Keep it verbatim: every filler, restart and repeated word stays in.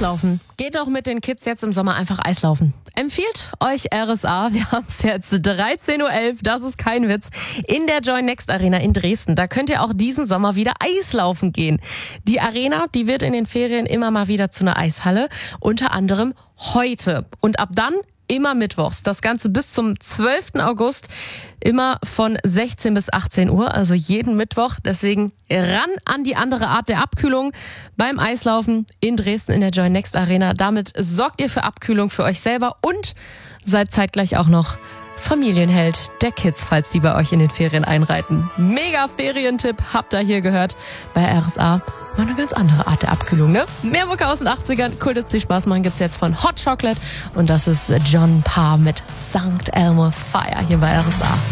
Eislaufen. Geht doch mit den Kids jetzt im Sommer einfach Eislaufen. Empfiehlt euch R S A. Wir haben es jetzt dreizehn Uhr elf, das ist kein Witz, in der Joy Next Arena in Dresden. Da könnt ihr auch diesen Sommer wieder Eislaufen gehen. Die Arena, die wird in den Ferien immer mal wieder zu einer Eishalle, unter anderem heute. Und ab dann immer mittwochs. Das Ganze bis zum zwölften August, immer von sechzehn bis achtzehn Uhr, also jeden Mittwoch. Deswegen ran an die andere Art der Abkühlung beim Eislaufen in Dresden in der Joy Next Arena. Damit sorgt ihr für Abkühlung für euch selber und seid zeitgleich auch noch Familienheld der Kids, falls die bei euch in den Ferien einreiten. Mega Ferientipp, habt ihr hier gehört bei R S A. Mal eine ganz andere Art der Abkühlung, ne? Mehr Mucke aus den achtzigern, Kultits, die Spaß machen, gibt's jetzt von Hot Chocolate. Und das ist John Parr mit Sankt Elmo's Fire hier bei R S A.